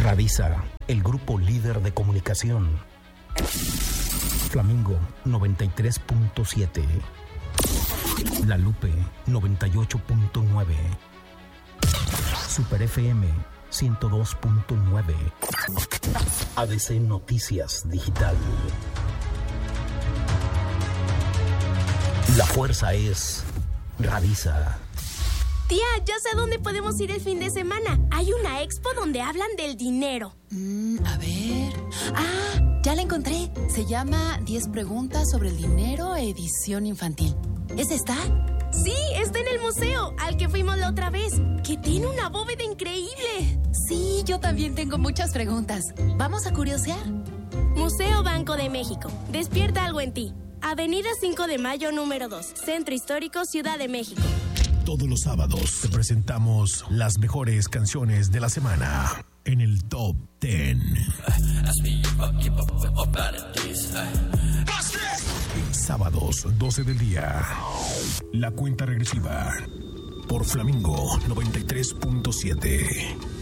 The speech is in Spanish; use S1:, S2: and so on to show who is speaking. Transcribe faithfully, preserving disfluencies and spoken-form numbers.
S1: Radiza, el grupo líder de comunicación. Flamingo noventa y tres punto siete. La Lupe noventa y ocho punto nueve. Super F M ciento dos punto nueve. A D C Noticias Digital. La fuerza es Radiza.
S2: Tía, ya sé dónde podemos ir el fin de semana. Hay una expo donde hablan del dinero.
S3: Mm, a ver... Ah, ya la encontré. Se llama diez preguntas sobre el dinero, edición infantil. ¿Es esta?
S2: Sí, está en el museo, al que fuimos la otra vez, que tiene una bóveda increíble.
S3: Sí, yo también tengo muchas preguntas. ¿Vamos a curiosear?
S2: Museo Banco de México. Despierta algo en ti. Avenida cinco de Mayo, número dos. Centro Histórico, Ciudad de México.
S4: Todos los sábados te presentamos las mejores canciones de la semana en el Top diez. Sábados, doce del día. La cuenta regresiva por Flamingo noventa y tres punto siete.